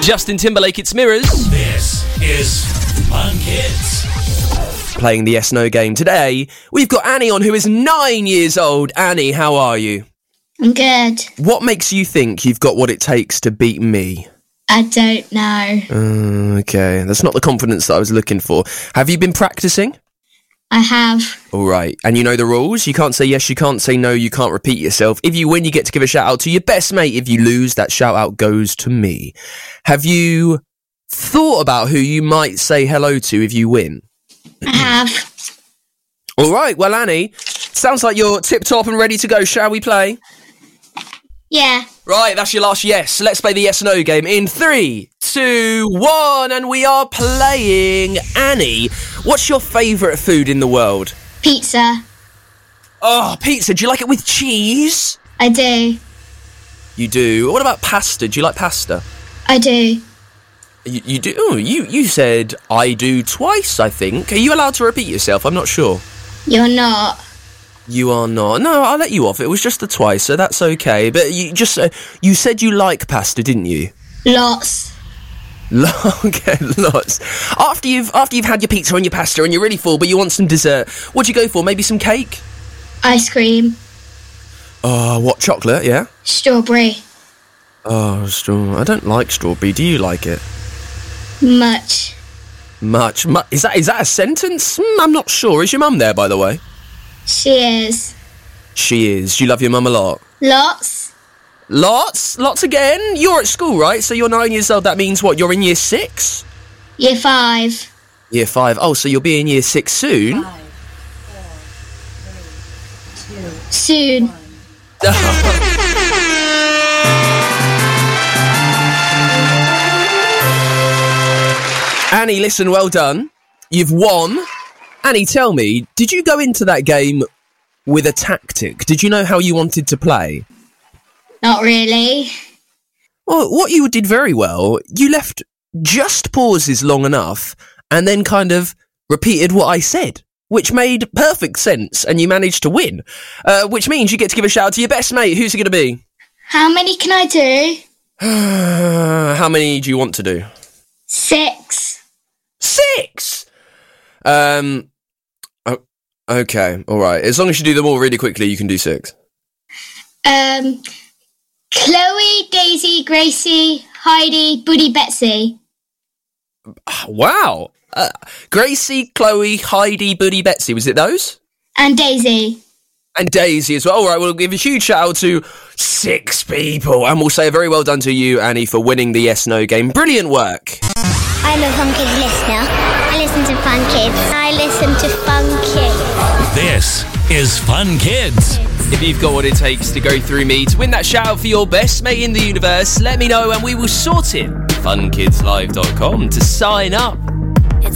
Justin Timberlake, it's Mirrors. This is Fun Kids. Playing the Yes No game today, we've got Annie on, who is 9 years old. Annie, how are you? I'm good. What makes you think you've got what it takes to beat me? I don't know. Okay, that's not the confidence that I was looking for. Have you been practicing? I have. All right, and you know the rules? You can't say yes, you can't say no, you can't repeat yourself. If you win, you get to give a shout out to your best mate. If you lose, that shout out goes to me. Have you thought about who you might say hello to if you win? I have. All right, well, Annie, sounds like you're tip-top and ready to go. Shall we play? Yeah. Right, that's your last yes. Let's play the yes no game in 3, 2, 1, and we are playing. Annie, what's your favourite food in the world? Pizza. Oh, pizza. Do you like it with cheese? I do. You do. What about pasta? Do you like pasta? I do. You do? Oh, you said I do twice, I think. Are you allowed to repeat yourself? I'm not sure. You're not. You are not. No, I'll let you off. It was just the twice, so that's okay. But you said you like pasta, didn't you? Lots. Okay, lots. After you've had your pizza and your pasta and you're really full, but you want some dessert, what do you go for? Maybe some cake? Ice cream. What, chocolate, yeah? Strawberry. Oh, I don't like strawberry. Do you like it? Much. Much. Is that a sentence? I'm not sure. Is your mum there, by the way? She is. She is. Do you love your mum a lot? Lots. Lots? Lots again? You're at school, right? So you're 9 years old. That means what? You're in year 6? Year 5. Year 5. Oh, so you'll be in year 6 soon? 5, 4, 3, 2, soon. 1. Annie, listen, well done. You've won. Annie, tell me, did you go into that game with a tactic? Did you know how you wanted to play? Not really. Well, what you did very well, you left just pauses long enough and then kind of repeated what I said, which made perfect sense, and you managed to win. Which means you get to give a shout out to your best mate. Who's it going to be? How many can I do? How many do you want to do? 6. 6? Okay, all right. As long as you do them all really quickly, you can do 6. Chloe, Daisy, Gracie, Heidi, Buddy, Betsy. Wow. Gracie, Chloe, Heidi, Buddy, Betsy. Was it those? And Daisy. And Daisy as well. All right, we'll give a huge shout out to 6 people. And we'll say a very well done to you, Annie, for winning the Yes No game. Brilliant work. I'm a Fun Kids listener. I listen to Fun Kids. I listen to Fun Kids. This is Fun Kids. If you've got what it takes to go through me to win that shout out for your best mate in the universe, let me know and we will sort it. funkidslive.com to sign up.